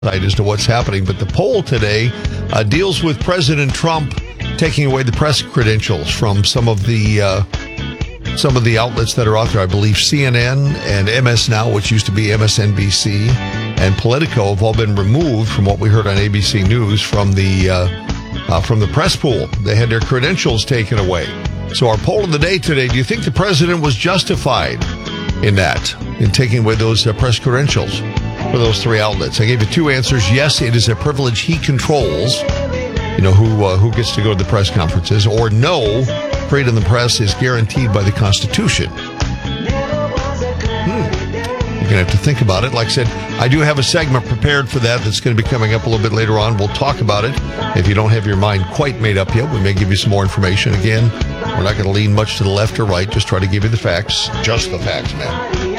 as to what's happening. But the poll today deals with President Trump taking away the press credentials from some of the outlets that are out there. I believe CNN and MS Now, which used to be MSNBC, and Politico have all been removed from what we heard on ABC News from the press pool. They had their credentials taken away. So our poll of the day today, do you think the president was justified in taking away those press credentials for those three outlets? I gave you two answers. Yes, it is a privilege he controls, who gets to go to the press conferences, or no, freedom of the press is guaranteed by the Constitution. You're going to have to think about it. Like I said, I do have a segment prepared for that's going to be coming up a little bit later on. We'll talk about it. If you don't have your mind quite made up yet, we may give you some more information. Again, we're not going to lean much to the left or right. Just try to give you the facts. Just the facts, man.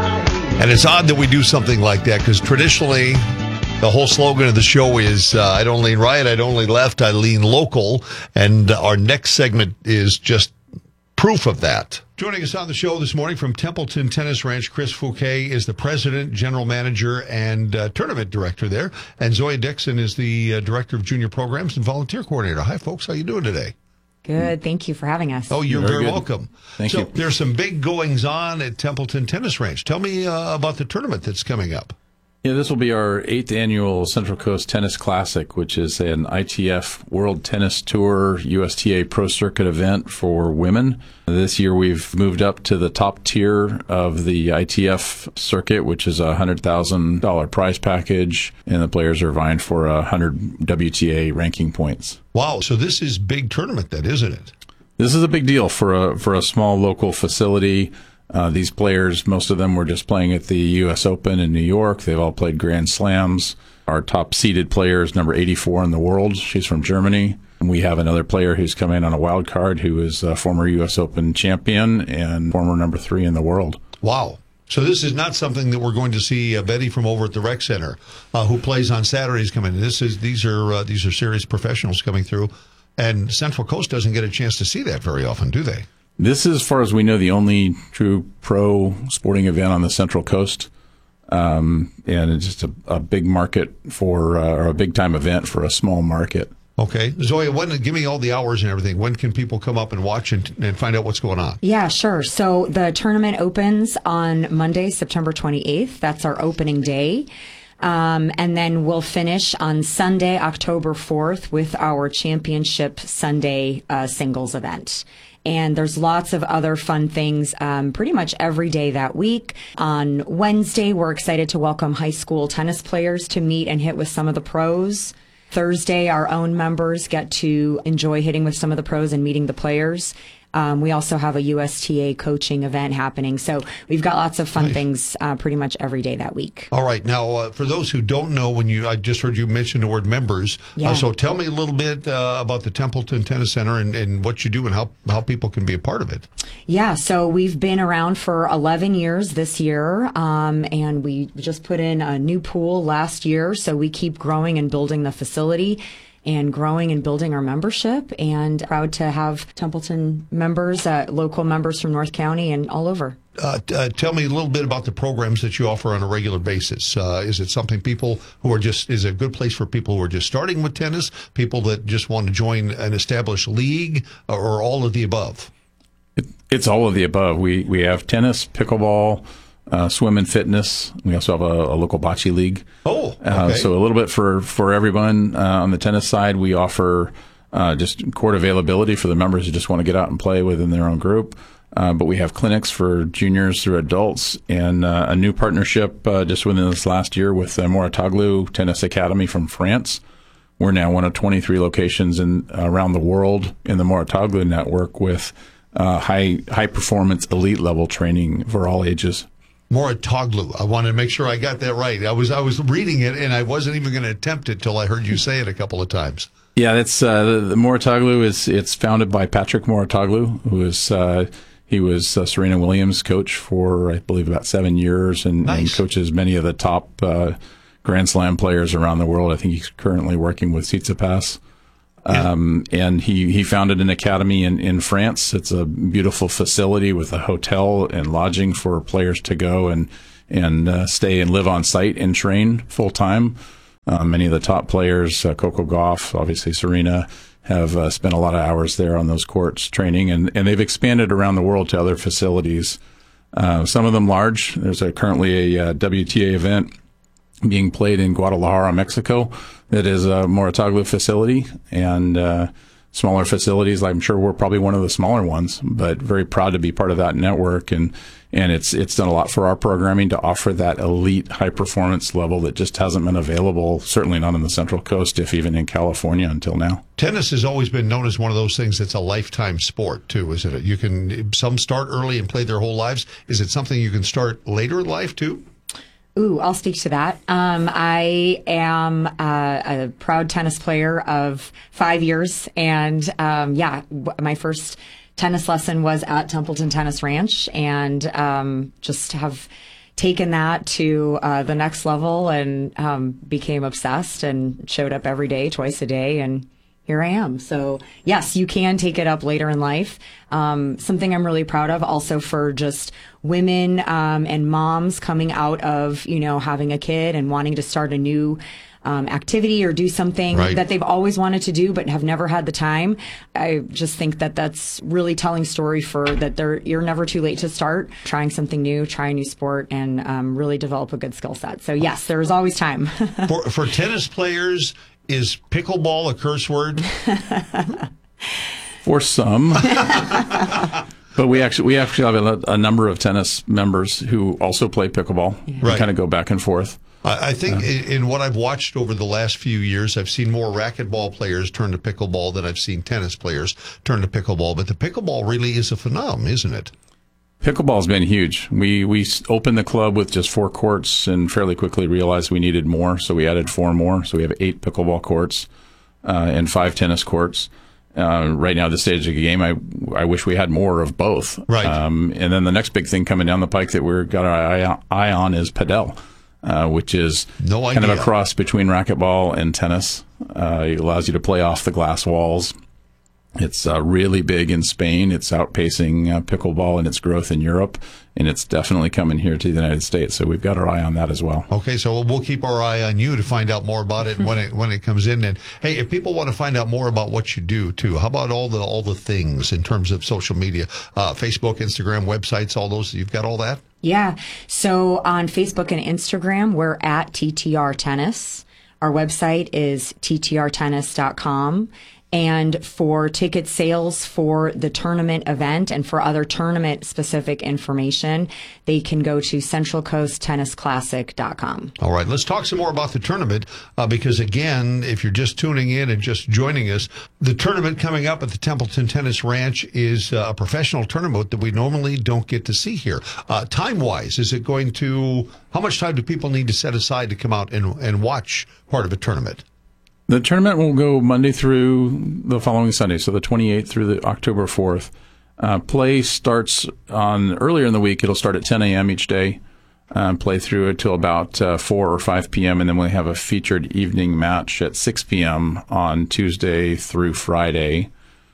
And it's odd that we do something like that, because traditionally the whole slogan of the show is I don't lean right, I don't lean left, I lean local. And our next segment is just proof of that. Joining us on the show this morning from Templeton Tennis Ranch, Chris Fouquet is the president, general manager, and tournament director there. And Zoya Dixon is the director of junior programs and volunteer coordinator. Hi, folks. How you doing today? Good. Thank you for having us. Oh, you're very good. welcome. Thank you. There's some big goings on at Templeton Tennis Ranch. Tell me about the tournament that's coming up. Yeah, this will be our 8th annual Central Coast Tennis Classic, which is an ITF World Tennis Tour USTA Pro Circuit event for women. This year we've moved up to the top tier of the ITF circuit, which is a $100,000 prize package, and the players are vying for 100 WTA ranking points. Wow, so this is big tournament then, isn't it? This is a big deal for a small local facility. These players, most of them were just playing at the U.S. Open in New York. They've all played Grand Slams. Our top seeded player is number 84 in the world. She's from Germany. And we have another player who's come in on a wild card who is a former U.S. Open champion and former number 3 in the world. Wow. So this is not something that we're going to see Betty from over at the Rec Center, who plays on Saturdays, come in. These are serious professionals coming through. And Central Coast doesn't get a chance to see that very often, do they? This is, as far as we know, the only true pro sporting event on the Central Coast. And it's just a big market or a big-time event for a small market. Okay. Zoya, give me all the hours and everything. When can people come up and watch and find out what's going on? Yeah, sure. So the tournament opens on Monday, September 28th. That's our opening day. And then we'll finish on Sunday, October 4th, with our championship Sunday singles event. And there's lots of other fun things pretty much every day that week. On Wednesday, we're excited to welcome high school tennis players to meet and hit with some of the pros. Thursday, our own members get to enjoy hitting with some of the pros and meeting the players. We also have a USTA coaching event happening. So we've got lots of fun things pretty much every day that week. All right. Now, for those who don't know, I just heard you mention the word members. Yeah. So tell me a little bit about the Templeton Tennis Center and what you do and how people can be a part of it. Yeah. So we've been around for 11 years this year, and we just put in a new pool last year. So we keep growing and building the facility and growing and building our membership, and proud to have Templeton members, local members from North County and all over. Tell me a little bit about the programs that you offer on a regular basis. Is it something is a good place for people who are just starting with tennis, people that just want to join an established league, or all of the above? It's all of the above. We have tennis, pickleball, swim and fitness. We also have a local bocce league. Oh, okay. So a little bit for everyone. On the tennis side, we offer just court availability for the members who just want to get out and play within their own group. But we have clinics for juniors through adults, and a new partnership just within this last year with Mouratoglou Tennis Academy from France. We're now one of 23 locations around the world in the Mouratoglou network with high performance elite level training for all ages. Mouratoglou. I wanted to make sure I got that right. I was reading it, and I wasn't even going to attempt it till I heard you say it a couple of times. Yeah, that's the Mouratoglou it's founded by Patrick Mouratoglou, who is he was Serena Williams' coach for, I believe, about 7 years, and coaches many of the top Grand Slam players around the world. I think he's currently working with Tsitsipas. And he founded an academy in France. It's a beautiful facility with a hotel and lodging for players to go and stay and live on site and train full time. Many of the top players, Coco Gauff, obviously Serena, have spent a lot of hours there on those courts training, and they've expanded around the world to other facilities. Some of them large. There's currently a WTA event being played in Guadalajara, Mexico, that is a Moratoglu facility, and smaller facilities. I'm sure we're probably one of the smaller ones, but very proud to be part of that network. And it's done a lot for our programming to offer that elite high performance level that just hasn't been available, certainly not on the Central Coast, if even in California until now. Tennis has always been known as one of those things that's a lifetime sport too, isn't it? Some start early and play their whole lives. Is it something you can start later in life too? Ooh, I'll speak to that. I am a proud tennis player of 5 years. And my first tennis lesson was at Templeton Tennis Ranch, and just have taken that to the next level, and became obsessed and showed up every day, twice a day. And here I am. So yes, you can take it up later in life. Something I'm really proud of also for just women and moms coming out of, having a kid and wanting to start a new activity or do something that they've always wanted to do but have never had the time. I just think that that's really telling story for that you're never too late to start trying something new, try a new sport, and really develop a good skill set. So yes, there's always time. For tennis players, is pickleball a curse word? For some. But we actually have a number of tennis members who also play pickleball. Yeah. We kind of go back and forth. I think in what I've watched over the last few years, I've seen more racquetball players turn to pickleball than I've seen tennis players turn to pickleball. But the pickleball really is a phenomenon, isn't it? Pickleball's been huge. We opened the club with just 4 courts and fairly quickly realized we needed more, so we added 4 more. So we have 8 pickleball courts and 5 tennis courts. Right now, at this stage of the game, I wish we had more of both. Right. And then the next big thing coming down the pike that we've got our eye on is padel, which is kind of a cross between racquetball and tennis. It allows you to play off the glass walls. It's really big in Spain. It's outpacing pickleball in its growth in Europe, and it's definitely coming here to the United States. So we've got our eye on that as well. Okay, so we'll keep our eye on you to find out more about it when it comes in. And hey, if people want to find out more about what you do too, how about all the things in terms of social media, Facebook, Instagram, websites, all those? You've got all that? Yeah. So on Facebook and Instagram, we're at TTR Tennis. Our website is ttrtennis.com. And for ticket sales for the tournament event and for other tournament specific information, they can go to centralcoasttennisclassic.com. All right, let's talk some more about the tournament because, again, if you're just tuning in and just joining us, the tournament coming up at the Templeton Tennis Ranch is a professional tournament that we normally don't get to see here. Time-wise, is it going to, how much time do people need to set aside to come out and watch part of a tournament? The tournament will go Monday through the following Sunday, so the 28th through the October 4th. Play starts earlier in the week. It'll start at 10 a.m. each day, play through it till about 4 or 5 p.m., and then we'll have a featured evening match at 6 p.m. on Tuesday through Friday.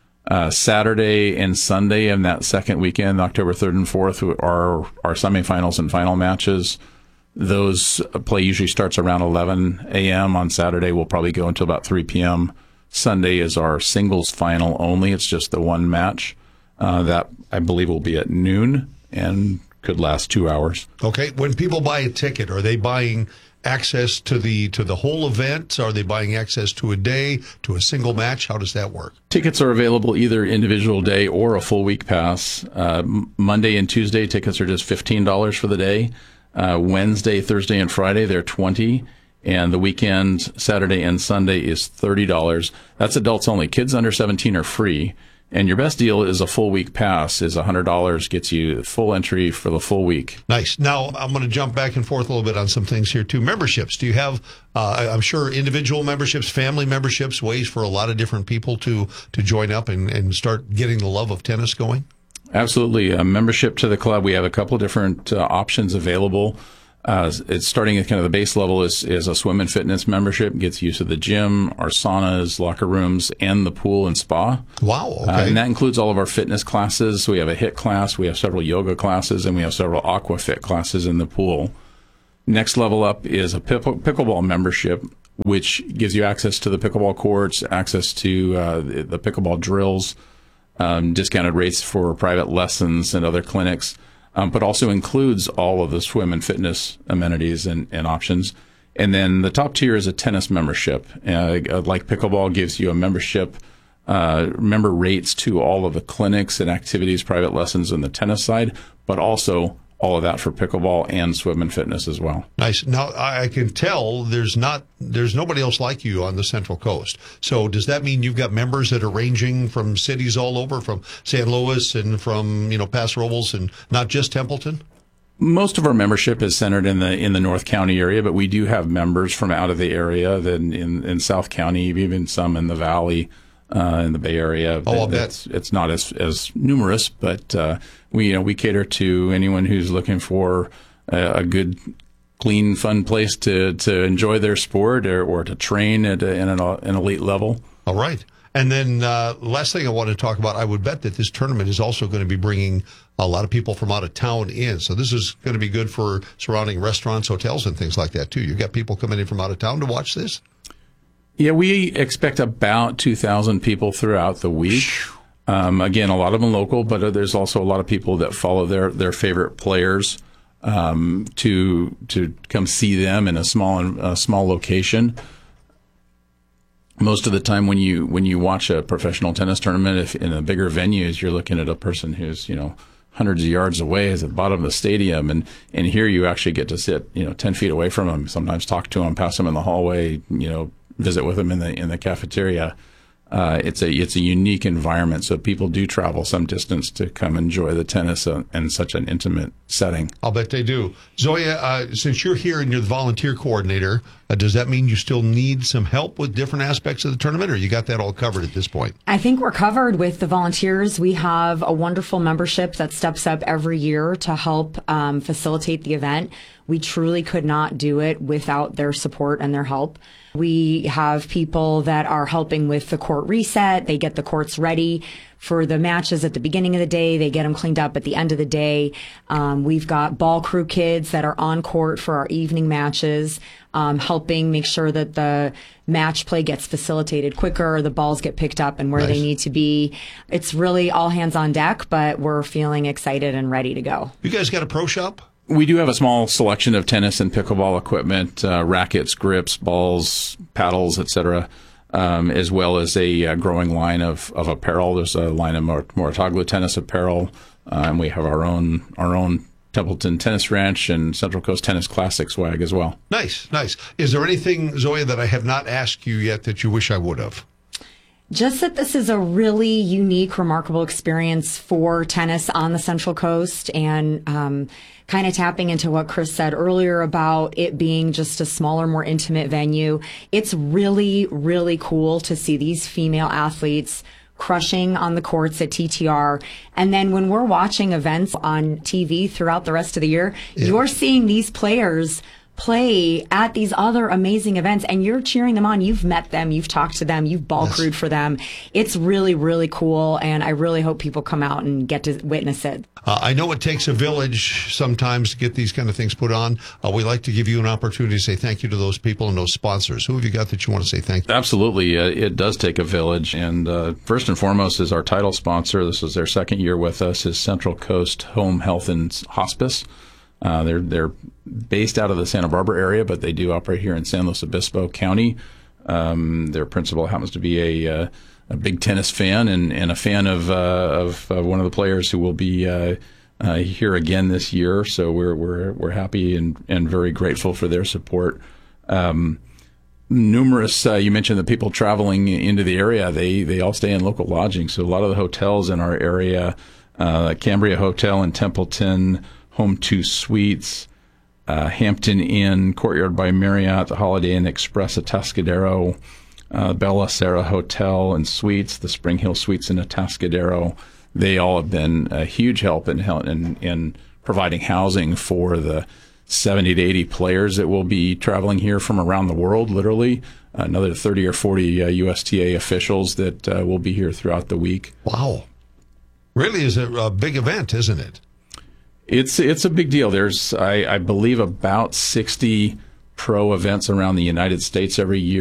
Saturday and Sunday and that second weekend, October 3rd and 4th, are our semifinals and final matches. Those play usually starts around 11 a.m. on Saturday. We'll probably go until about 3 p.m. Sunday is our singles final only. It's just the one match. That, I believe, will be at noon and could last 2 hours. Okay. When people buy a ticket, are they buying access to the whole event? Are they buying access to a day, to a single match? How does that work? Tickets are available either individual day or a full week pass. Monday and Tuesday, tickets are just $15 for the day. Wednesday, Thursday, and Friday, they're $20, and the weekend, Saturday and Sunday, is $30. That's adults only. Kids under 17 are free, and your best deal is a full week pass. Is $100, gets you full entry for the full week. Nice. Now, I'm going to jump back and forth a little bit on some things here, too. Memberships. Do you have, I'm sure, individual memberships, family memberships, ways for a lot of different people to join up and start getting the love of tennis going? Absolutely. A membership to the club, we have a couple different options available. It's starting at kind of the base level is a swim and fitness membership, gets use of the gym, our saunas, locker rooms, and the pool and spa. Wow. Okay. And that includes all of our fitness classes. So we have a HIIT class, we have several yoga classes, and we have several aquafit classes in the pool. Next level up is a pickleball membership. which gives you access to the pickleball courts, access to the pickleball drills, discounted rates for private lessons and other clinics, but also includes all of the swim and fitness amenities and options. And then the top tier is a tennis membership. Like pickleball gives you a membership, member rates to all of the clinics and activities, private lessons on the tennis side, but also all of that for pickleball and swim and fitness as well. Nice. Now, I can tell there's nobody else like you on the Central Coast. So does that mean you've got members that are ranging from cities all over, from San Luis and from, Paso Robles, and not just Templeton? Most of our membership is centered in the North County area, but we do have members from out of the area, then in South County, even some in the Valley, in the Bay Area. Oh, I'll bet. It's not as numerous, but we cater to anyone who's looking for a good, clean, fun place to enjoy their sport or to train at an elite level. All right. And then last thing I want to talk about, I would bet that this tournament is also going to be bringing a lot of people from out of town in. So this is going to be good for surrounding restaurants, hotels, and things like that, too. You've got people coming in from out of town to watch this? Yeah, we expect about 2,000 people throughout the week. Again, a lot of them local, but there's also a lot of people that follow their favorite players to come see them in a small location. Most of the time, when you watch a professional tennis tournament, if in a bigger venues, you're looking at a person who's hundreds of yards away, is at the bottom of the stadium, and here you actually get to sit 10 feet away from them. Sometimes talk to them, pass them in the hallway, visit with them in the cafeteria. It's a unique environment, so people do travel some distance to come enjoy the tennis in such an intimate setting. I'll bet they do. Zoya, since you're here and you're the volunteer coordinator, does that mean you still need some help with different aspects of the tournament, or you got that all covered at this point? I think we're covered with the volunteers. We have a wonderful membership that steps up every year to help facilitate the event. We truly could not do it without their support and their help. We have people that are helping with the court reset. They get the courts ready for the matches at the beginning of the day. They get them cleaned up at the end of the day. We've got ball crew kids that are on court for our evening matches, helping make sure that the match play gets facilitated quicker, the balls get picked up and where they need to be. It's really all hands on deck, but we're feeling excited and ready to go. You guys got a pro shop? We do have a small selection of tennis and pickleball equipment, rackets, grips, balls, paddles, etc., as well as a growing line of apparel. There's a line of Moratoglu tennis apparel, and we have our own Templeton Tennis Ranch and Central Coast Tennis Classic swag as well. Nice. Is there anything, Zoya, that I have not asked you yet that you wish I would have? Just that this is a really unique, remarkable experience for tennis on the Central Coast, and kind of tapping into what Chris said earlier about it being just a smaller, more intimate venue. It's really, really cool to see these female athletes crushing on the courts at TTR. And then when we're watching events on TV throughout the rest of the year, you're seeing these players play at these other amazing events, and you're cheering them on. You've met them, you've talked to them, you've ball crewed for them. It's really, really cool, and I really hope people come out and get to witness it. I know it takes a village sometimes to get these kind of things put on. We like to give you an opportunity to say thank you to those people and those sponsors. Who have you got that you want to say thank you? Absolutely. It does take a village, and first and foremost is our title sponsor. This is their second year with us, is Central Coast Home Health and Hospice. They're based out of the Santa Barbara area, but they do operate here in San Luis Obispo County. Their principal happens to be a big tennis fan and a fan of one of the players who will be here again this year. So we're happy and very grateful for their support. Numerous, you mentioned the people traveling into the area. They all stay in local lodging. So a lot of the hotels in our area, Cambria Hotel in Templeton, Home 2 Suites, Hampton Inn, Courtyard by Marriott, the Holiday Inn Express Atascadero, Bella Serra Hotel and Suites, the Spring Hill Suites in Atascadero. They all have been a huge help in providing housing for the 70 to 80 players that will be traveling here from around the world, literally. Another 30 or 40 USTA officials that will be here throughout the week. Wow. Really is a big event, isn't it? It's a big deal. There's, I believe, about 60 pro events around the United States every year.